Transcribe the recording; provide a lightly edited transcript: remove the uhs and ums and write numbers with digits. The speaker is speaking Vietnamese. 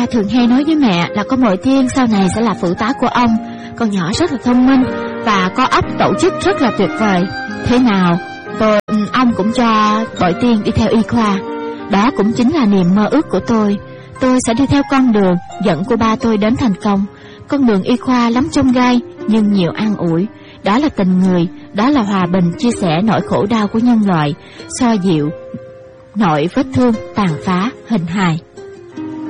ba thường hay nói với mẹ là con Bội Tiên sau này sẽ là phụ tá của ông. Con nhỏ rất là thông minh và có óc tổ chức rất là tuyệt vời. Thế nào ông cũng cho Bội Tiên đi theo y khoa. Đó cũng chính là niềm mơ ước của tôi. Tôi sẽ đi theo con đường dẫn của ba tôi đến thành công. Con đường y khoa lắm chông gai nhưng nhiều an ủi. Đó là tình người, đó là hòa bình chia sẻ nỗi khổ đau của nhân loại, xoa dịu nỗi vết thương tàn phá hình hài.